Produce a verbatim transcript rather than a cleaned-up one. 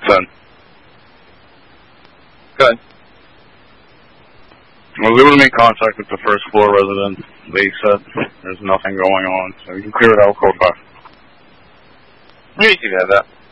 Ten. Good. I was able to make contact with the first floor resident. They said there's nothing going on, so you can clear it out, code five. You can have that.